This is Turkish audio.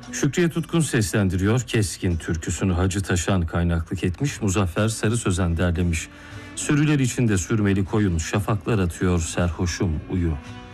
Şükriye Tutkun seslendiriyor. Keskin türküsünü Hacı Taşan kaynaklık etmiş. Muzaffer Sarı Sözen derlemiş. Sürüler içinde sürmeli koyun, şafaklar atıyor serhoşum uyu.